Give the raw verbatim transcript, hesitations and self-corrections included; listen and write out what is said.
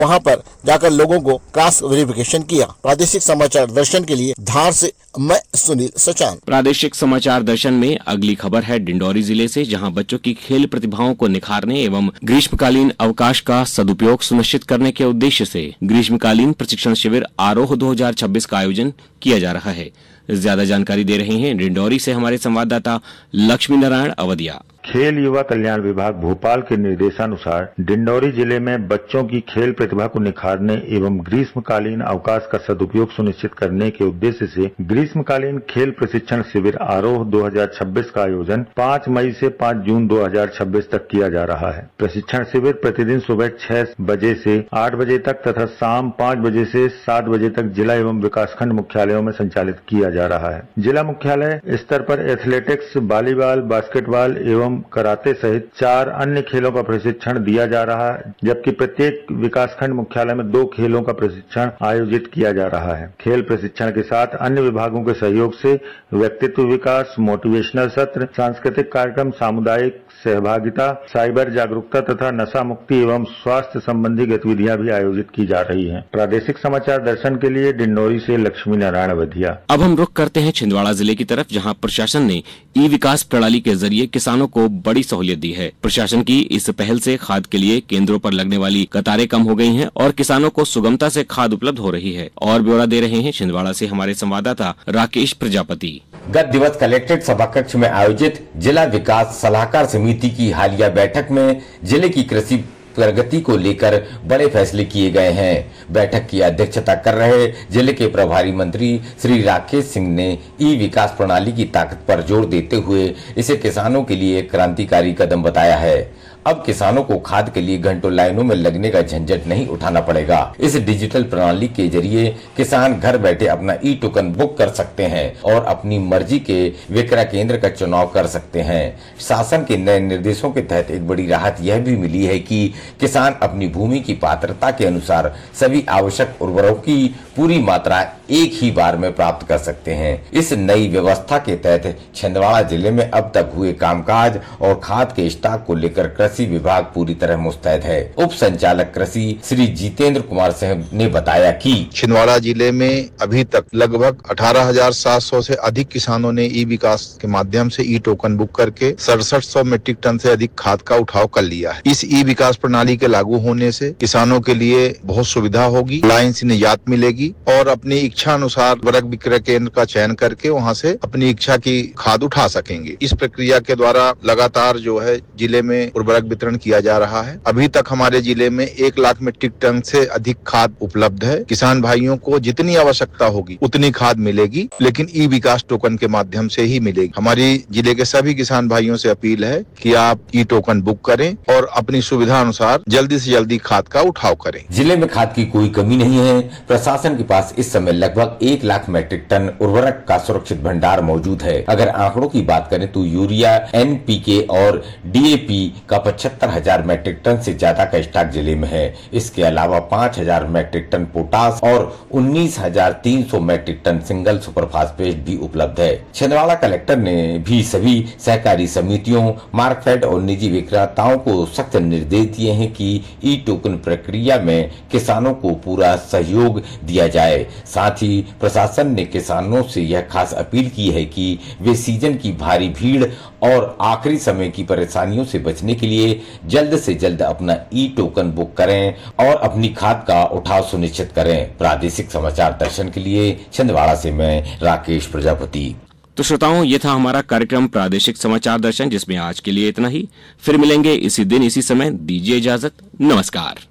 वहां पर जाकर लोगों को क्रॉस वेरिफिकेशन किया। प्रादेशिक समाचार दर्शन के लिए धार से मैं सुनील सचान। प्रादेशिक समाचार दर्शन में अगली खबर है डिंडौरी जिले से, जहां बच्चों की खेल प्रतिभाओं को निखारने एवं ग्रीष्मकालीन अवकाश का सदुपयोग सुनिश्चित करने के उद्देश्य से ग्रीष्मकालीन प्रशिक्षण शिविर आरोह दो हज़ार छब्बीस का आयोजन किया जा रहा है। ज्यादा जानकारी दे रहे हैं डिंडौरी से हमारे संवाददाता लक्ष्मी नारायण अवधिया। खेल युवा कल्याण विभाग भोपाल के निर्देशानुसार डिंडौरी जिले में बच्चों की खेल प्रतिभा को निखारने एवं ग्रीष्मकालीन अवकाश का सदुपयोग सुनिश्चित करने के उद्देश्य से ग्रीष्मकालीन खेल प्रशिक्षण शिविर आरोह दो हज़ार छब्बीस का आयोजन पाँच मई से पाँच जून दो हज़ार छब्बीस तक किया जा रहा है। प्रशिक्षण शिविर प्रतिदिन सुबह छह बजे से आठ बजे तक तथा शाम पाँच बजे से सात बजे तक जिला एवं विकासखंड मुख्यालयों में संचालित किया जा रहा है। जिला मुख्यालय स्तर पर एथलेटिक्स, वॉलीबॉल, बास्केटबॉल एवं कराटे सहित चार अन्य खेलों का प्रशिक्षण दिया जा रहा है, जबकि प्रत्येक विकासखंड मुख्यालय में दो खेलों का प्रशिक्षण आयोजित किया जा रहा है। खेल प्रशिक्षण के साथ अन्य विभागों के सहयोग से व्यक्तित्व विकास, मोटिवेशनल सत्र, सांस्कृतिक कार्यक्रम, सामुदायिक सहभागिता, साइबर जागरूकता तथा नशा मुक्ति एवं स्वास्थ्य संबंधी गतिविधियां भी आयोजित की जा रही हैं। प्रादेशिक समाचार दर्शन के लिए डिंडौरी से लक्ष्मी नारायण वधिया। अब हम रुख करते हैं छिंदवाड़ा जिले की तरफ, जहां प्रशासन ने ई विकास प्रणाली के जरिए किसानों को बड़ी सहूलियत दी है। प्रशासन की इस पहल से खाद के लिए केंद्रों पर लगने वाली कतारें कम हो गई हैं और किसानों को सुगमता से खाद उपलब्ध हो रही है। और ब्यौरा दे रहे हैं छिंदवाड़ा से हमारे संवाददाता राकेश प्रजापति। गत दिवस कलेक्ट्रेट सभा कक्ष में आयोजित जिला विकास सलाहकार समिति की हालिया बैठक में जिले की कृषि प्रगति को लेकर बड़े फैसले किए गए हैं। बैठक की अध्यक्षता कर रहे जिले के प्रभारी मंत्री श्री राकेश सिंह ने ई विकास प्रणाली की ताकत पर जोर देते हुए इसे किसानों के लिए क्रांतिकारी कदम बताया है। अब किसानों को खाद के लिए घंटों लाइनों में लगने का झंझट नहीं उठाना पड़ेगा। इस डिजिटल प्रणाली के जरिए किसान घर बैठे अपना ई टोकन बुक कर सकते हैं और अपनी मर्जी के विक्रय केंद्र का चुनाव कर सकते हैं। शासन के नए निर्देशों के तहत एक बड़ी राहत यह भी मिली है कि किसान अपनी भूमि की पात्रता के अनुसार सभी आवश्यक उर्वरकों की पूरी मात्रा एक ही बार में प्राप्त कर सकते हैं। इस नई व्यवस्था के तहत छिंदवाड़ा जिले में अब तक हुए कामकाज और खाद के स्टॉक को लेकर कृषि विभाग पूरी तरह मुस्तैद है। उप संचालक कृषि श्री जितेंद्र कुमार सिंह ने बताया कि छिंदवाड़ा जिले में अभी तक लगभग अठारह हजार सात सौ से अधिक किसानों ने ई विकास के माध्यम से ई टोकन बुक करके सड़सठ सौ मीट्रिक टन से अधिक खाद का उठाव कर लिया है। इस ई विकास प्रणाली के लागू होने से किसानों के लिए बहुत सुविधा होगी, लाइन से निजात मिलेगी और अपनी इच्छा अनुसार उर्वरक विक्रय केंद्र का चयन करके वहां से अपनी इच्छा की खाद उठा सकेंगे। इस प्रक्रिया के द्वारा लगातार जो है जिले में उर्वरक वितरण किया जा रहा है। अभी तक हमारे जिले में एक लाख मीट्रिक टन से अधिक खाद उपलब्ध है। किसान भाइयों को जितनी आवश्यकता होगी उतनी खाद मिलेगी, लेकिन ई विकास टोकन के माध्यम से ही मिलेगी। हमारी जिले के सभी किसान भाइयों से अपील है कि आप ई टोकन बुक करें और अपनी सुविधा अनुसार जल्दी से जल्दी खाद का उठाव करें। जिले में खाद की कोई कमी नहीं है। प्रशासन के पास इस समय लगभग एक लाख मीट्रिक टन उर्वरक का सुरक्षित भंडार मौजूद है। अगर आंकड़ों की बात करें तो यूरिया, एन पी के और डी ए पी का पचहत्तर हजार मीट्रिक टन से ज्यादा का स्टॉक जिले में है। इसके अलावा पाँच हजार मीट्रिक टन पोटास और उन्नीस हजार तीन सौ मीट्रिक टन सिंगल सुपरफास्फेट भी उपलब्ध है। छिंदवाड़ा कलेक्टर ने भी सभी सहकारी समितियों, मार्कफेड और निजी विक्रेताओं को सख्त निर्देश दिए हैं कि ई टोकन प्रक्रिया में किसानों को पूरा सहयोग दिया जाए। साथ ही प्रशासन ने किसानों से यह खास अपील की है कि वे सीजन की भारी भीड़ और आखिरी समय की परेशानियों से बचने के लिए जल्द से जल्द अपना ई टोकन बुक करें और अपनी खाद का उठाव सुनिश्चित करें। प्रादेशिक समाचार दर्शन के लिए छिंदवाड़ा से मैं राकेश प्रजापति। तो श्रोताओं, ये था हमारा कार्यक्रम प्रादेशिक समाचार दर्शन, जिसमें आज के लिए इतना ही। फिर मिलेंगे इसी दिन इसी समय। दीजिए इजाजत। नमस्कार।